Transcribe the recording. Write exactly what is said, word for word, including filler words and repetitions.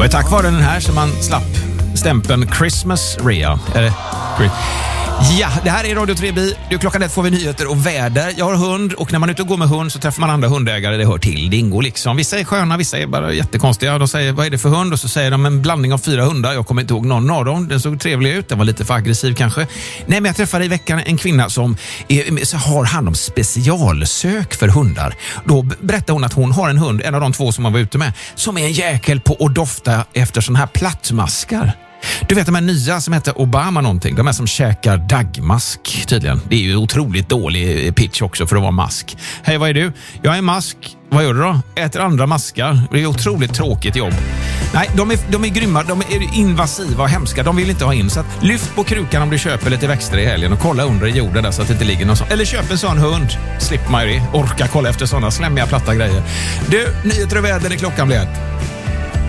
var tack vare den här som man slapp stämpeln Christmas Rea. Eller, ja, det här är Radio tre B. Du, klockan ett får vi nyheter och väder. Jag har hund och när man är ute och går med hund så träffar man andra hundägare. Det hör till, det ingår liksom. Vissa är sköna, vissa är bara jättekonstiga. De säger, vad är det för hund? Och så säger de en blandning av fyra hundar. Jag kommer inte ihåg någon av dem. Den såg trevlig ut, den var lite för aggressiv kanske. Nej, men jag träffade i veckan en kvinna som är, har hand om specialsök för hundar. Då berättar hon att hon har en hund, en av de två som man var ute med, som är en jäkel på att dofta efter sån här plattmaskar. Du vet de här nya som heter Obama någonting. De är som käkar dagmask tydligen. Det är ju otroligt dålig pitch också för att vara mask. Hej, vad är du? Jag är mask. Vad gör du då? Äter andra maskar. Det är otroligt tråkigt jobb. Nej, de är, de är grymma. De är invasiva och hemska. De vill inte ha in. Så att lyft på krukan om du köper lite växter i helgen och kolla under i jorden där så att det inte ligger någon sån. Eller köp en sån hund. Slipper man ju det. Orka kolla efter sådana slämmiga platta grejer. Du, nyheter och väder i klockan blir ett.